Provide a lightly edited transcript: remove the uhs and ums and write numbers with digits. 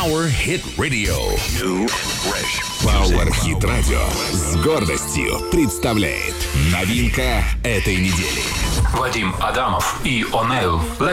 Power Hit Radio. New Fresh. Power Hit Radio с гордостью представляет новинка этой недели. Вадим Адамов и Онейл